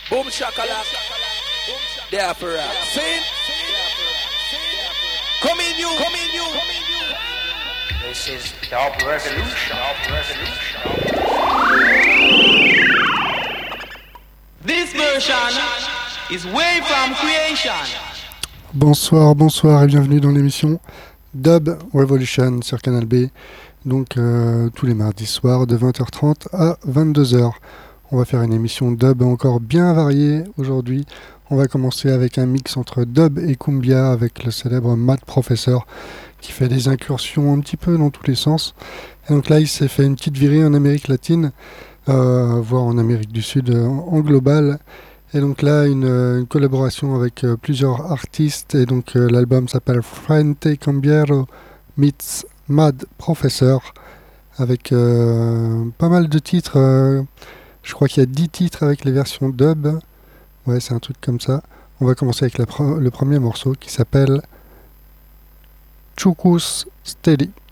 Boom shakalak. There for rap. Sing. Come in you. This is Dub Revolution. This version is way from creation. Bonsoir et bienvenue dans l'émission Dub Revolution sur Canal B. Donc tous les mardis soirs de 20h30 à 22h. On va faire une émission dub encore bien variée aujourd'hui. On va commencer avec un mix entre dub et cumbia avec le célèbre Mad Professor qui fait des incursions un petit peu dans tous les sens. Et donc là, il s'est fait une petite virée en Amérique latine, voire en Amérique du Sud en global. Et donc là, une collaboration avec plusieurs artistes. Et donc l'album s'appelle Frente Cambiero meets Mad Professor avec pas mal de titres. Je crois qu'il y a 10 titres avec les versions dub. Ouais, c'est un truc comme ça. On va commencer avec le premier morceau qui s'appelle Chukus Steady.